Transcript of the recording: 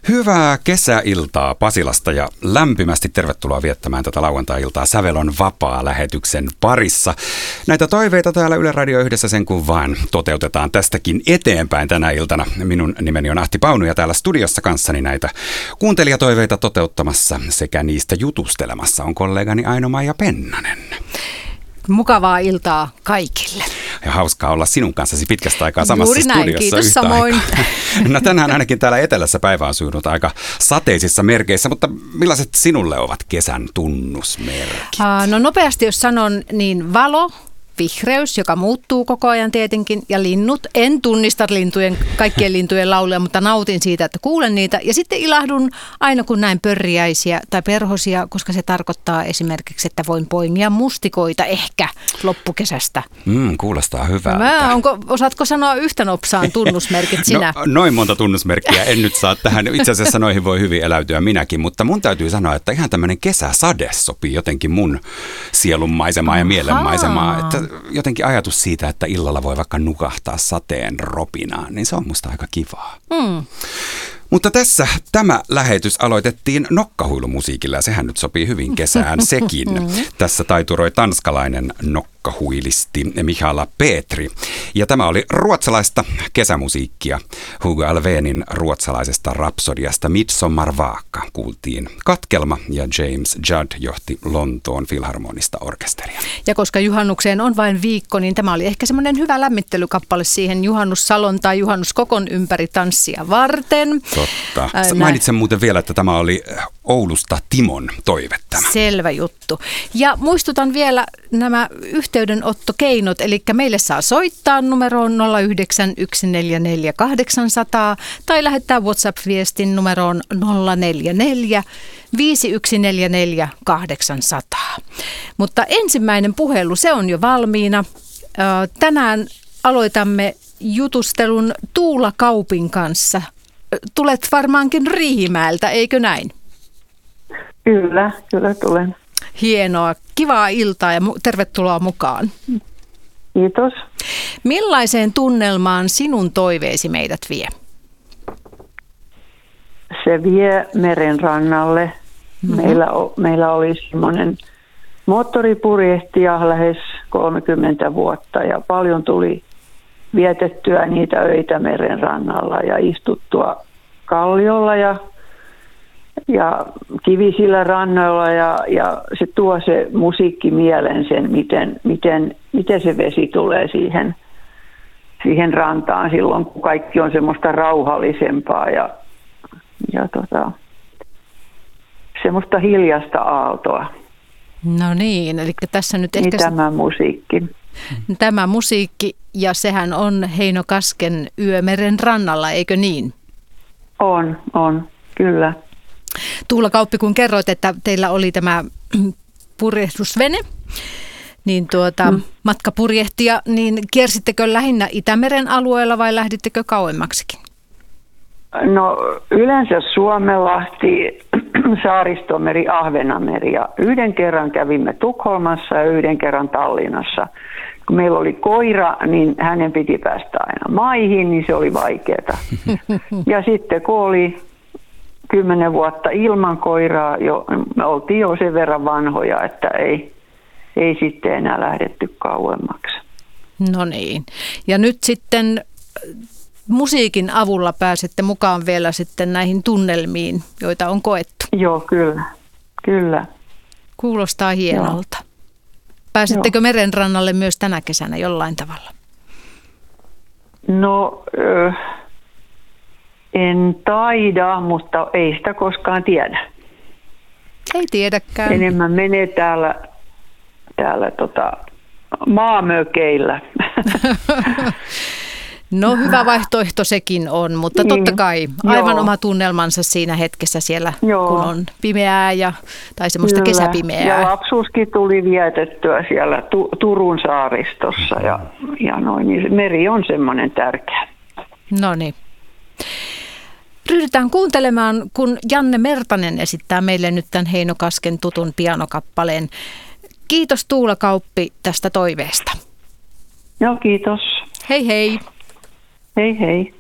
Hyvää kesäiltaa Pasilasta ja lämpimästi tervetuloa viettämään tätä lauantai-iltaa Sävel on vapaa-lähetyksen parissa. Näitä toiveita täällä Yle Radio yhdessä sen kun vain toteutetaan tästäkin eteenpäin tänä iltana. Minun nimeni on Ahti Paunu ja täällä studiossa kanssani näitä kuuntelijatoiveita toteuttamassa sekä niistä jutustelemassa on kollegani Aino-Maija Pennanen. Mukavaa iltaa kaikille. Ja hauskaa olla sinun kanssasi pitkästä aikaa samassa Juuri näin, studiossa kiitos yhtä samoin. aikaa. No tänään ainakin täällä etelässä päivä on sujunut aika sateisissa merkeissä, mutta millaiset sinulle ovat kesän tunnusmerkit? No nopeasti jos sanon, niin valo, vihreys, joka muuttuu koko ajan tietenkin, ja linnut. En tunnista kaikkien lintujen lauluja, mutta nautin siitä, että kuulen niitä. Ja sitten ilahdun aina, kun näin pörriäisiä tai perhosia, koska se tarkoittaa esimerkiksi, että voin poimia mustikoita ehkä loppukesästä. Kuulostaa hyvältä. Osaatko sanoa yhtä nopsaan tunnusmerkit sinä? No, noin monta tunnusmerkkiä en nyt saa tähän. Itse asiassa noihin voi hyvin eläytyä minäkin, mutta mun täytyy sanoa, että ihan tämmöinen kesäsade sopii jotenkin mun sielunmaisemaan ja mielenmaisemaan. Että jotenkin ajatus siitä, että illalla voi vaikka nukahtaa sateen ropinaan, niin se on musta aika kivaa. Mutta tämä lähetys aloitettiin nokkahuilumusiikilla ja sehän nyt sopii hyvin kesään sekin. Tässä taituroi tanskalainen nokkahuilisti Mihala Petri. Ja tämä oli ruotsalaista kesämusiikkia. Hugo Alfvénin ruotsalaisesta rapsodiasta Midsommarvaka kuultiin katkelma ja James Judd johti Lontoon Filharmonista orkesteria. Ja koska juhannukseen on vain viikko, niin tämä oli ehkä semmoinen hyvä lämmittelykappale siihen juhannussalon tai juhannuskokon ympäri tanssia varten. Totta. Mainitsen muuten vielä, että tämä oli Oulusta Timon toivetta. Selvä juttu. Ja muistutan vielä nämä yhteydenottokeinot, eli meille saa soittaa numeroon 09144 tai lähettää WhatsApp-viestin numeroon 044 5144 800. Mutta ensimmäinen puhelu, se on jo valmiina. Tänään aloitamme jutustelun Tuula Kaupin kanssa. Tulet varmaankin Riihimäeltä, eikö näin? Kyllä tulen. Hienoa. Kivaa iltaa ja tervetuloa mukaan. Kiitos. Millaiseen tunnelmaan sinun toiveesi meidät vie? Se vie meren rannalle. Meillä oli semmoinen moottoripurjehtija lähes 30 vuotta ja paljon tuli vietettyä niitä öitä meren rannalla ja istuttua kalliolla ja kivisillä rannoilla ja se tuo se musiikki mieleen sen, miten se vesi tulee siihen rantaan silloin, kun kaikki on semmoista rauhallisempaa ja semmoista hiljasta aaltoa. No niin, eli tässä nyt ehkä... Tämä musiikki, ja sehän on Heino Kasken Yö meren rannalla, eikö niin? On, kyllä. Tuula Kauppi, kun kerroit, että teillä oli tämä purjehdusvene, niin matkapurjehtia, niin kiersittekö lähinnä Itämeren alueella vai lähdittekö kauemmaksikin? No yleensä Suomenlahti, Saaristomeri, Ahvenanmeri ja yhden kerran kävimme Tukholmassa ja yhden kerran Tallinnassa. Kun meillä oli koira, niin hänen piti päästä aina maihin, niin se oli vaikeaa. Ja sitten kun oli 10 vuotta ilman koiraa, me oltiin jo sen verran vanhoja, että ei sitten enää lähdetty kauemmaksi. No niin. Ja nyt sitten musiikin avulla pääsette mukaan vielä sitten näihin tunnelmiin, joita on koettu. Joo, kyllä. Kuulostaa hienolta. Pääsettekö merenrannalle myös tänä kesänä jollain tavalla? No, en taida, mutta ei sitä koskaan tiedä. Ei tiedäkään. Enemmän menee täällä maamökeillä. No hyvä vaihtoehto sekin on, mutta totta kai aivan oma tunnelmansa siinä hetkessä siellä, kun on pimeää tai semmoista kesäpimeää. Ja lapsuuskin tuli vietettyä siellä Turun saaristossa ja noin, niin meri on semmoinen tärkeä. No niin. Ryhdytään kuuntelemaan, kun Janne Mertanen esittää meille nyt tämän Heino Kasken tutun pianokappaleen. Kiitos Tuula Kauppi tästä toiveesta. Joo, kiitos. Hei hei. Hei hei.